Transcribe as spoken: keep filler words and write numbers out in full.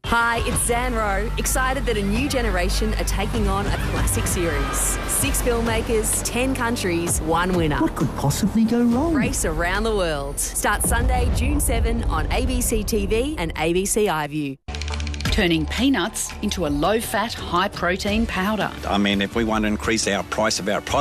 Hi, it's Zan Rowe, excited that a new generation are taking on a classic series. Six filmmakers, ten countries, one winner. What could possibly go wrong? Race around the world. Start Sunday, June seventh on A B C T V and A B C iView. Turning peanuts into a low-fat, high-protein powder. I mean, if we want to increase our price of our product,